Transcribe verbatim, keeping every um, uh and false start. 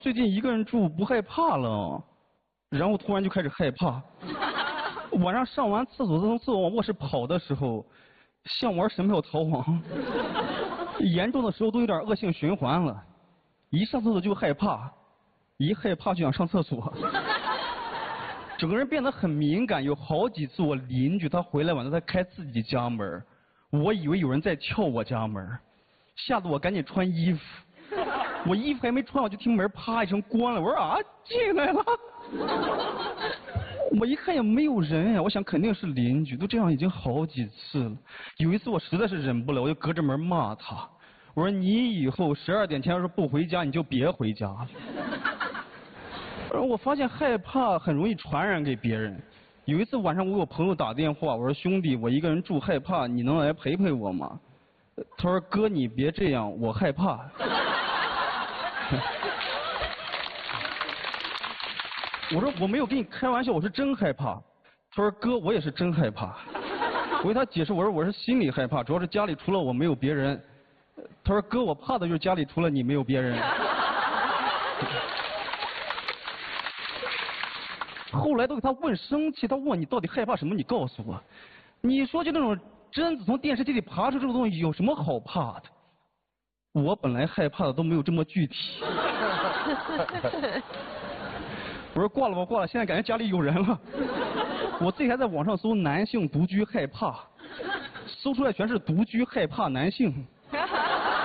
最近一个人住不害怕了，然后突然就开始害怕。晚上上完厕所从厕所往卧室跑的时候，像玩神庙逃亡，严重的时候都有点恶性循环了。一上厕所就害怕，一害怕就想上厕所，整个人变得很敏感。有好几次我邻居他回来晚上他开自己家门，我以为有人在撬我家门，吓得我赶紧穿衣服。我衣服还没穿，我就听门啪一声关了。我说啊，进来了。我一看也没有人呀，我想肯定是邻居，都这样已经好几次了。有一次我实在是忍不了，我就隔着门骂他，我说你以后十二点前要是不回家，你就别回家了。我发现害怕很容易传染给别人。有一次晚上我给我朋友打电话，我说兄弟，我一个人住害怕，你能来陪陪我吗？他说哥你别这样，我害怕。我说我没有跟你开玩笑，我是真害怕。他说哥我也是真害怕。我给他解释，我说我是心里害怕，主要是家里除了我没有别人。他说哥我怕的就是家里除了你没有别人。后来都给他问生气，他问你到底害怕什么？你告诉我。你说就那种贞子从电视机里爬出这种东西有什么好怕的？我本来害怕的都没有这么具体。我说挂了吧挂了，现在感觉家里有人了。我自己还在网上搜男性独居害怕，搜出来全是独居害怕男性。